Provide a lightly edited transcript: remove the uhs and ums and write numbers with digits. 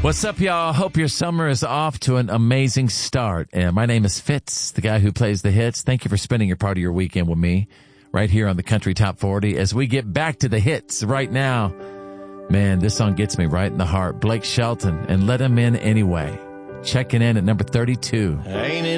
What's up, y'all? Hope your summer is off to an amazing start. My name is Fitz, the guy who plays the hits. Thank you for spending your part of your weekend with me right here on the Country Top 40 as we get back to the hits right now. Man, this song gets me right in the heart. Blake Shelton and Let Him In Anyway. Checking in at number 32. Ain't it